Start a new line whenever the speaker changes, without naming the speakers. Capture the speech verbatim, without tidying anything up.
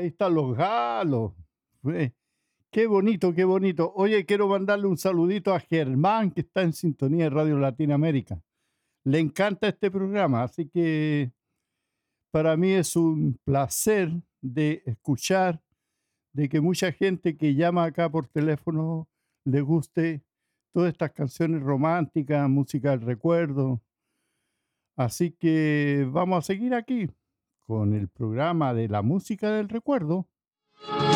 Ahí están los galos. Fue- Qué bonito, qué bonito. Oye, quiero mandarle un saludito a Germán, que está en sintonía de Radio Latinoamérica. Le encanta este programa, así que para mí es un placer de escuchar, de que mucha gente que llama acá por teléfono le guste todas estas canciones románticas, música del recuerdo. Así que vamos a seguir aquí con el programa de la música del recuerdo.